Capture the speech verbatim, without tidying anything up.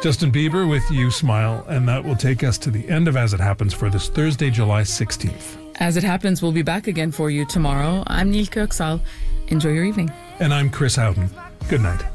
Justin Bieber with You Smile, and that will take us to the end of As It Happens for this Thursday, July sixteenth. As It Happens, we'll be back again for you tomorrow. I'm Neil Kirksall. Enjoy your evening. And I'm Chris Houghton. Good night.